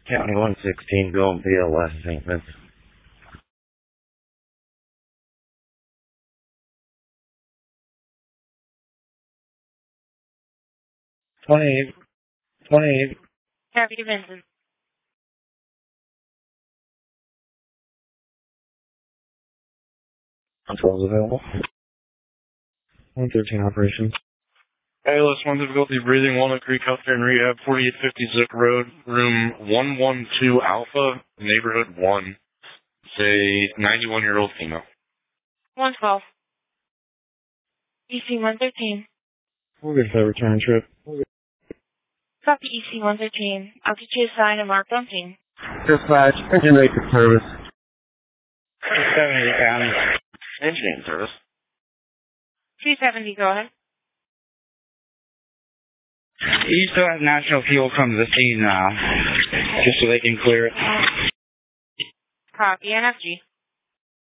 County 116, going via West St. Vincent. 28. Copy to Vincent. Controls available. 113 operations. ALS 1 difficulty breathing, Walnut Creek Healthcare and Rehab, 4850 Zook Road, room 112 Alpha, neighborhood 1. Say 91-year-old female. 112. EC 113. We'll get that return trip. Copy EC 113. I'll get you a sign and mark on scene. Dispatch, engine rated service. 270 County. Engine service. 270, go ahead. You still have National Fuel come to the scene now, just so they can clear it. Copy, NFG.